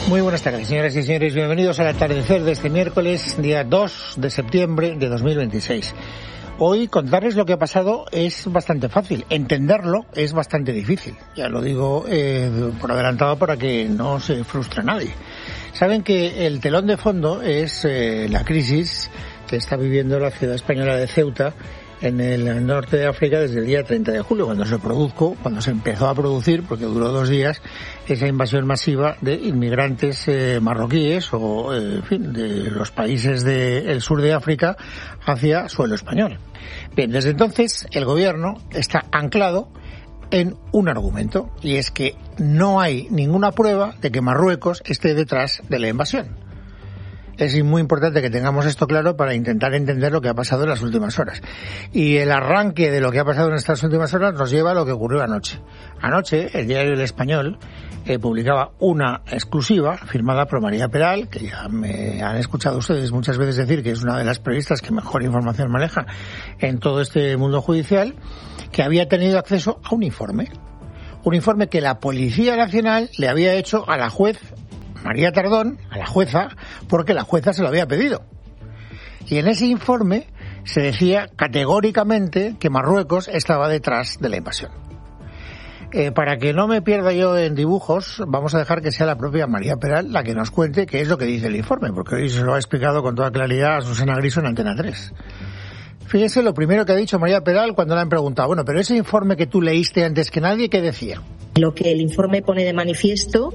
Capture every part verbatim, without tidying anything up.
Muy buenas tardes, señoras y señores. Bienvenidos al atardecer de este miércoles, día dos de septiembre de dos mil veintiséis. Hoy contarles lo que ha pasado es bastante fácil. Entenderlo es bastante difícil. Ya lo digo eh, por adelantado para que no se frustre nadie. Saben que el telón de fondo es eh, la crisis que está viviendo la ciudad española de Ceuta en el norte de África desde el día treinta de julio, cuando se produjo, cuando se empezó a producir, porque duró dos días, esa invasión masiva de inmigrantes eh, marroquíes o, eh, en fin, de los países del sur de África hacia suelo español. Bien, desde entonces el gobierno está anclado en un argumento, y es que no hay ninguna prueba de que Marruecos esté detrás de la invasión. Es muy importante que tengamos esto claro para intentar entender lo que ha pasado en las últimas horas. Y el arranque de lo que ha pasado en estas últimas horas nos lleva a lo que ocurrió anoche. Anoche, el diario El Español eh, publicaba una exclusiva firmada por María Peral, que ya me han escuchado ustedes muchas veces decir que es una de las periodistas que mejor información maneja en todo este mundo judicial, que había tenido acceso a un informe. Un informe que la Policía Nacional le había hecho a la juez María Tardón, a la jueza, porque la jueza se lo había pedido. Y en ese informe se decía categóricamente que Marruecos estaba detrás de la invasión. Eh, para que no me pierda yo en dibujos, vamos a dejar que sea la propia María Peral la que nos cuente qué es lo que dice el informe, porque hoy se lo ha explicado con toda claridad a Susana Griso en Antena tres. Fíjese lo primero que ha dicho María Peral cuando le han preguntado, bueno, pero ese informe que tú leíste antes que nadie, ¿qué decía? Lo que el informe pone de manifiesto,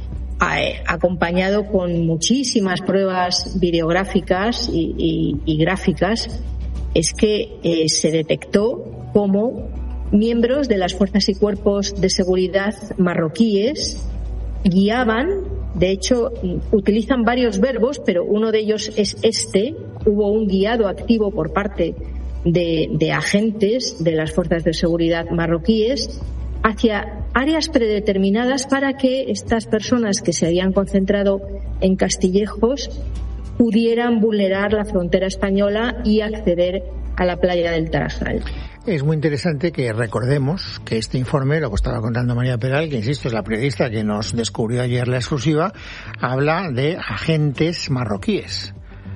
acompañado con muchísimas pruebas videográficas y, y, y gráficas, es que eh, se detectó cómo miembros de las fuerzas y cuerpos de seguridad marroquíes guiaban, de hecho utilizan varios verbos, pero uno de ellos es este, hubo un guiado activo por parte de, de agentes de las fuerzas de seguridad marroquíes hacia áreas predeterminadas para que estas personas que se habían concentrado en Castillejos pudieran vulnerar la frontera española y acceder a la playa del Tarajal. Es muy interesante que recordemos que este informe, lo que estaba contando María Peral, que insisto es la periodista que nos descubrió ayer la exclusiva, habla de agentes marroquíes.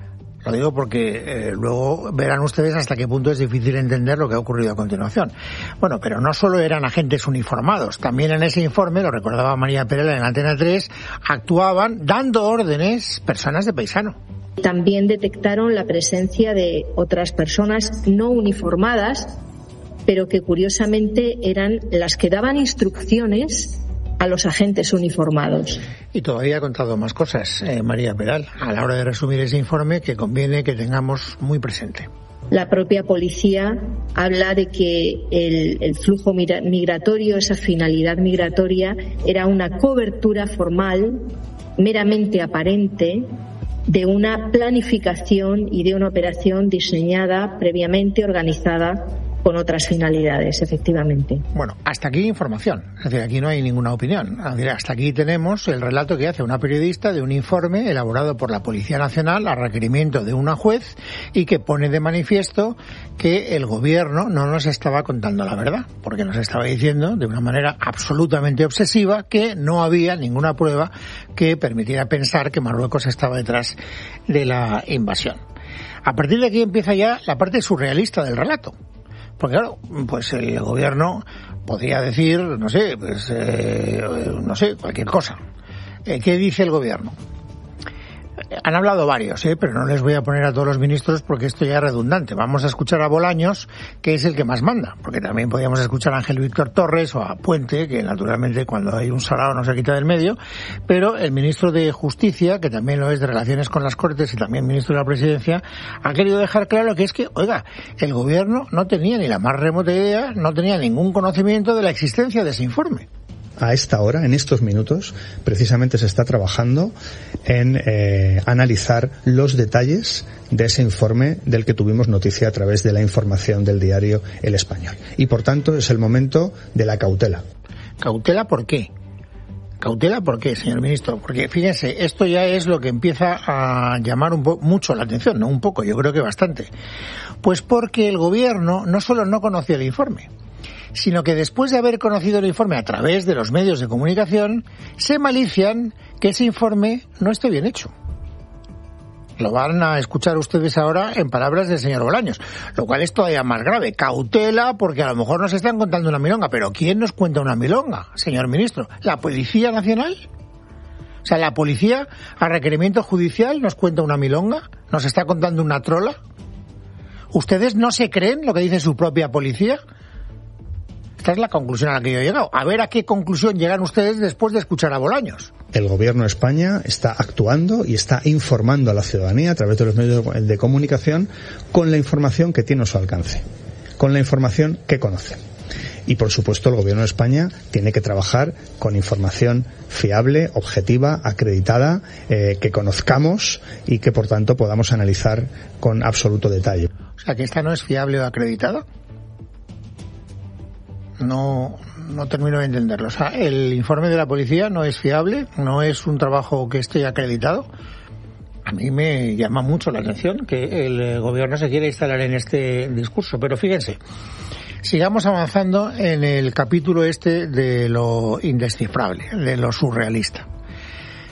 Lo digo porque eh, luego verán ustedes hasta qué punto es difícil entender lo que ha ocurrido a continuación. Bueno, pero no solo eran agentes uniformados, también en ese informe, lo recordaba María Peral en Antena tres, actuaban dando órdenes personas de paisano. También detectaron la presencia de otras personas no uniformadas, pero que curiosamente eran las que daban instrucciones a los agentes uniformados. Y todavía ha contado más cosas, eh, María Peral, a la hora de resumir ese informe que conviene que tengamos muy presente. La propia policía habla de que el, el flujo migratorio, esa finalidad migratoria, era una cobertura formal, meramente aparente, de una planificación y de una operación diseñada previamente, organizada, con otras finalidades, efectivamente. Bueno, hasta aquí información. Es decir, aquí no hay ninguna opinión. Es decir, hasta aquí tenemos el relato que hace una periodista de un informe elaborado por la Policía Nacional a requerimiento de una juez y que pone de manifiesto que el gobierno no nos estaba contando la verdad, porque nos estaba diciendo de una manera absolutamente obsesiva que no había ninguna prueba que permitiera pensar que Marruecos estaba detrás de la invasión. A partir de aquí empieza ya la parte surrealista del relato. Porque claro, pues el gobierno podría decir, no sé, pues, eh, no sé, cualquier cosa. Eh, ¿Qué dice el gobierno? Han hablado varios, ¿eh? Pero no les voy a poner a todos los ministros porque esto ya es redundante. Vamos a escuchar a Bolaños, que es el que más manda, porque también podríamos escuchar a Ángel Víctor Torres o a Puente, que naturalmente cuando hay un salado no se quita del medio, pero el ministro de Justicia, que también lo es de Relaciones con las Cortes y también ministro de la Presidencia, ha querido dejar claro que es que, oiga, el gobierno no tenía ni la más remota idea, no tenía ningún conocimiento de la existencia de ese informe. A esta hora, en estos minutos, precisamente se está trabajando en eh, analizar los detalles de ese informe del que tuvimos noticia a través de la información del diario El Español. Y, por tanto, es el momento de la cautela. ¿Cautela por qué? ¿Cautela por qué, señor ministro? Porque, fíjense, esto ya es lo que empieza a llamar un po- mucho la atención, no un poco, yo creo que bastante. Pues porque el gobierno no solo no conocía el informe, sino que después de haber conocido el informe a través de los medios de comunicación, se malician que ese informe no esté bien hecho. Lo van a escuchar ustedes ahora en palabras del señor Bolaños, lo cual es todavía más grave. Cautela, porque a lo mejor nos están contando una milonga, pero ¿quién nos cuenta una milonga, señor ministro? ¿La Policía Nacional? O sea, ¿la policía, a requerimiento judicial, nos cuenta una milonga? ¿Nos está contando una trola? ¿Ustedes no se creen lo que dice su propia policía? Esta es la conclusión a la que yo he llegado. A ver a qué conclusión llegan ustedes después de escuchar a Bolaños. El Gobierno de España está actuando y está informando a la ciudadanía a través de los medios de comunicación con la información que tiene a su alcance, con la información que conoce. Y, por supuesto, el Gobierno de España tiene que trabajar con información fiable, objetiva, acreditada, eh, que conozcamos y que, por tanto, podamos analizar con absoluto detalle. O sea, que esta no es fiable o acreditada. No, no termino de entenderlo. O sea, el informe de la policía no es fiable, no es un trabajo que esté acreditado. A mí me llama mucho la atención que el gobierno se quiera instalar en este discurso. Pero fíjense, sigamos avanzando en el capítulo este de lo indescifrable, de lo surrealista.